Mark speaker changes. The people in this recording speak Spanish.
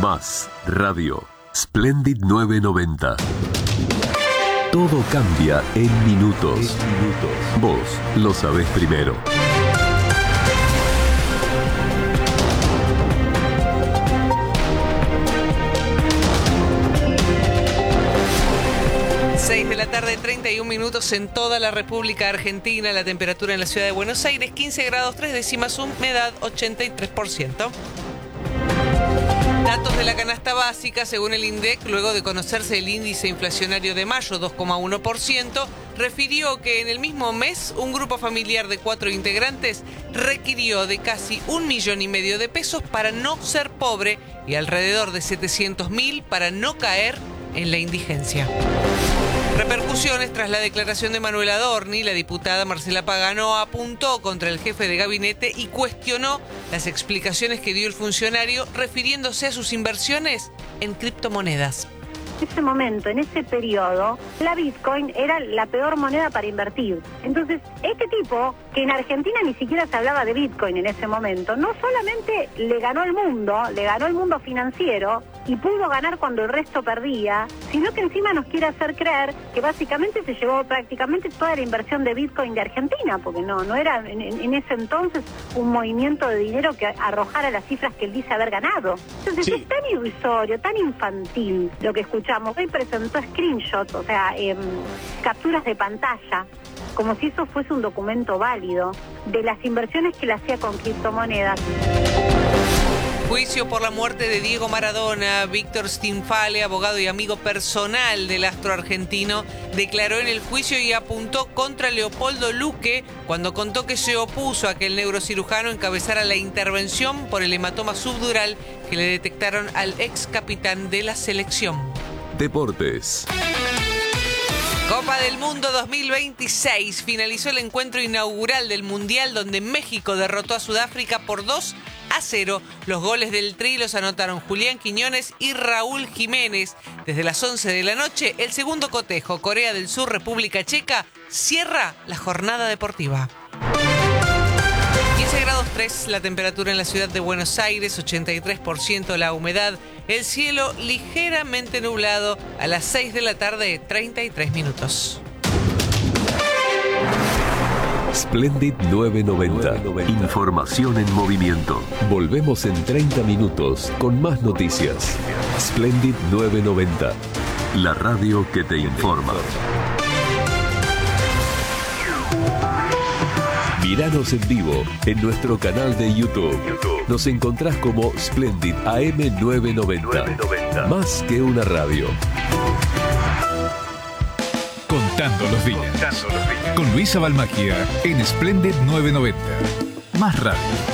Speaker 1: Más radio. Splendid 990. Todo cambia en minutos. Vos lo sabés primero.
Speaker 2: De la tarde, 31 minutos en toda la República Argentina. La temperatura en la ciudad de Buenos Aires, 15 grados 3 décimas, humedad 83%. Datos de la canasta básica, según el INDEC, luego de conocerse el índice inflacionario de mayo, 2,1%, refirió que en el mismo mes un grupo familiar de 4 integrantes requirió de casi 1,5 millones de pesos para no ser pobre y alrededor de 700.000 para no caer en la indigencia. Repercusiones tras la declaración de Manuel Adorni. La diputada Marcela Pagano apuntó contra el jefe de gabinete y cuestionó las explicaciones que dio el funcionario refiriéndose a sus inversiones en criptomonedas.
Speaker 3: En ese momento, en ese periodo, la Bitcoin era la peor moneda para invertir. Entonces, este tipo, que en Argentina ni siquiera se hablaba de Bitcoin en ese momento, no solamente le ganó el mundo financiero, y pudo ganar cuando el resto perdía, sino que encima nos quiere hacer creer que básicamente se llevó prácticamente toda la inversión de Bitcoin de Argentina, porque no era en ese entonces un movimiento de dinero que arrojara las cifras que él dice haber ganado. Entonces es tan irrisorio, tan infantil lo que escuchamos. Hoy presentó screenshots, o sea, capturas de pantalla, como si eso fuese un documento válido de las inversiones que él hacía con criptomonedas.
Speaker 2: Juicio por la muerte de Diego Maradona. Víctor Stinfale, abogado y amigo personal del astro argentino, declaró en el juicio y apuntó contra Leopoldo Luque cuando contó que se opuso a que el neurocirujano encabezara la intervención por el hematoma subdural que le detectaron al ex capitán de la selección.
Speaker 1: Deportes.
Speaker 2: Copa del Mundo 2026. Finalizó el encuentro inaugural del Mundial donde México derrotó a Sudáfrica por 2-0. Los goles del Tri los anotaron Julián Quiñones y Raúl Jiménez. Desde las 11 de la noche, el segundo cotejo, Corea del Sur, República Checa, cierra la jornada deportiva. 15 grados 3 la temperatura en la ciudad de Buenos Aires, 83% la humedad, el cielo ligeramente nublado a las 6 de la tarde, 33 minutos.
Speaker 1: Splendid 990. Información en movimiento. Volvemos en 30 minutos con más noticias. Splendid 990. La radio que te informa. Míranos en vivo en nuestro canal de YouTube. Nos encontrás como Splendid AM 990. Más que una radio.
Speaker 4: Contando los días. Con Luisa Balmagia en Splendid 990. Más radio.